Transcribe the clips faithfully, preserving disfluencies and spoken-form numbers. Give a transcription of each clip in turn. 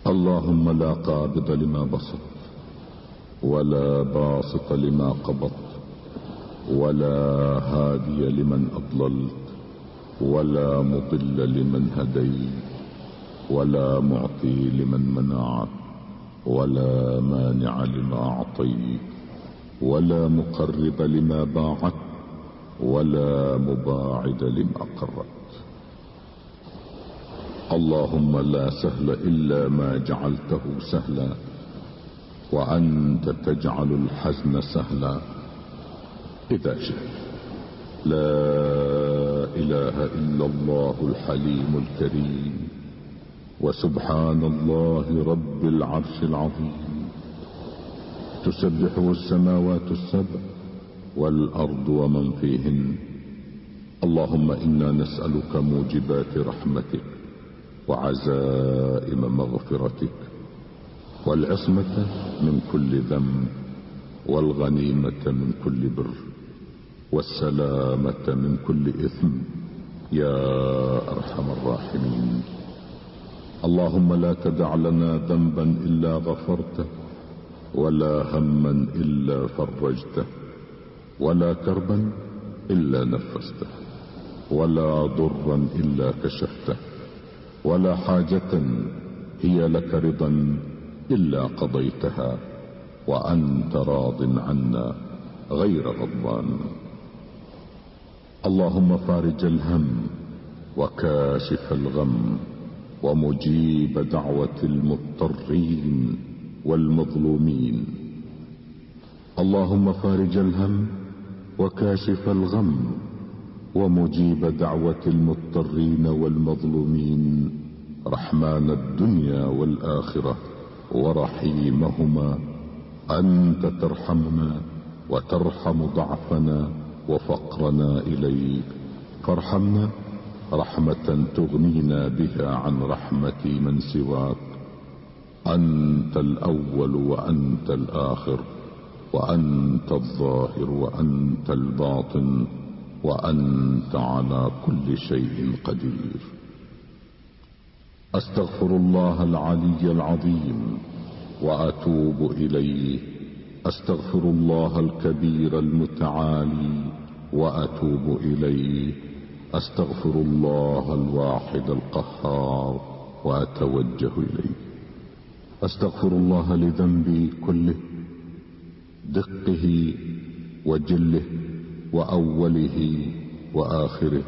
اللهم لا قابض لما بسط ولا باسط لما قبضت ولا هادي لمن أضللت ولا مضل لمن هديت ولا معطي لمن منعت ولا مانع لما أعطيت ولا مقرب لما باعت ولا مباعد لما قربت. اللهم لا سهل إلا ما جعلته سهلا وأنت تجعل الحزن سهلا إذا شئت. لا إله إلا الله الحليم الكريم وسبحان الله رب العرش العظيم. تسبحه السماوات السبع والأرض ومن فيهن. اللهم إنا نسألك موجبات رحمتك وعزائم مغفرتك والعصمة من كل ذنب والغنيمة من كل بر والسلامة من كل إثم يا أرحم الراحمين. اللهم لا تدع لنا ذنبا إلا غفرته ولا هما إلا فرجته ولا كربا إلا نفسته ولا ضرا إلا كشفته ولا حاجة هي لك رضا إلا قضيتها وأنت راض عنا غير غضبان. اللهم فارج الهم وكاشف الغم ومجيب دعوة المضطرين والمظلومين. اللهم فارج الهم وكاشف الغم ومجيب دعوة المضطرين والمظلومين رحمن الدنيا والآخرة ورحيمهما. أنت ترحمنا وترحم ضعفنا وفقرنا إليك فارحمنا رحمة تغنينا بها عن رحمة من سواك. أنت الأول وأنت الآخر وأنت الظاهر وأنت الباطن وأنت على كل شيء قدير. أستغفر الله العلي العظيم وأتوب إليه. أستغفر الله الكبير المتعالي وأتوب إليه. أستغفر الله الواحد القهار وأتوجه إليه. أستغفر الله لذنبي كله دقه وجله وأوله وآخره.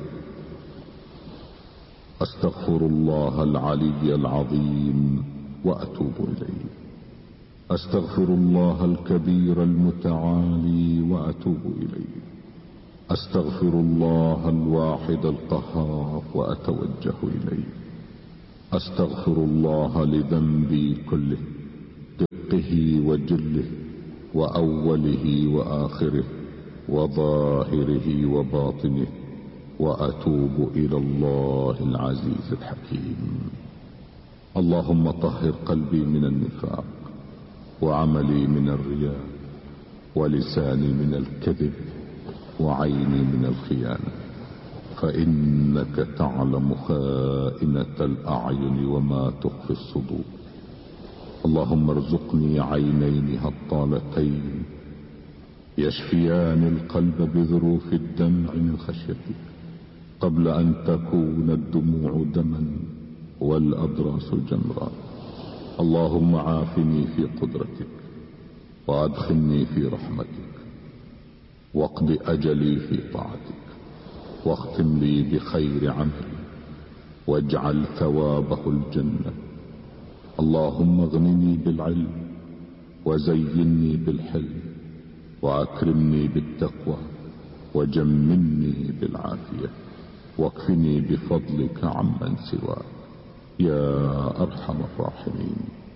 أستغفر الله العلي العظيم وأتوب إليه. أستغفر الله الكبير المتعالي وأتوب إليه. أستغفر الله الواحد القهار وأتوجه إليه. أستغفر الله لذنبي كله دقه وجله وأوله وآخره وظاهره وباطنه وأتوب إلى الله العزيز الحكيم. اللهم طهر قلبي من النفاق وعملي من الرياء ولساني من الكذب وعيني من الخيانة فإنك تعلم خائنة الأعين وما تخفي الصدور. اللهم ارزقني عينين هطالتين يشفيان القلب بذروف الدمع من خشيتك قبل أن تكون الدموع دما والأضراس جمرا. اللهم عافني في قدرتك وأدخلني في رحمتك واقض أجلي في طاعتك واختم لي بخير عملي واجعل ثوابه الجنة. اللهم اغنني بالعلم وزينني بالحلم وأكرمني بالتقوى وجملني بالعافية واكفني بفضلك عمن سواك يا أرحم الراحمين.